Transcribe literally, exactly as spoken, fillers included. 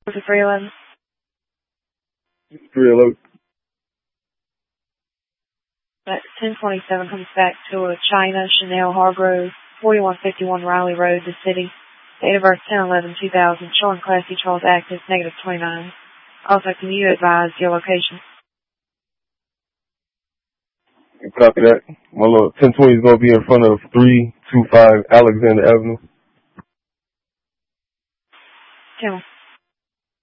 three eleven. three eleven. At ten twenty-seven comes back to a China Chanel Hargrove, forty-one fifty-one Riley Road, the city. Date of birth ten eleven two thousand, showing Class C Charles active, negative twenty-nine. Also, can you advise your location? Copy that. My lord, ten twenty is going to be in front of three two five Alexander Avenue. ten